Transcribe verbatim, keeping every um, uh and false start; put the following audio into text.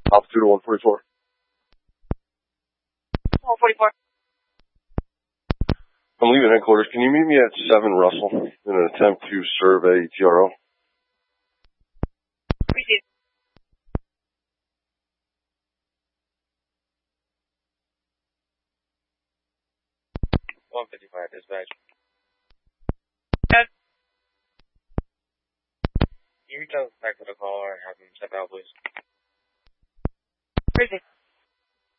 Altitude one forty-four. one forty-four. I'm leaving headquarters. Can you meet me at seven Russell in an attempt to survey T R O? Received. one fifty-five, dispatch. Yes. Can you reach out back to the caller and have him step out, please? Received.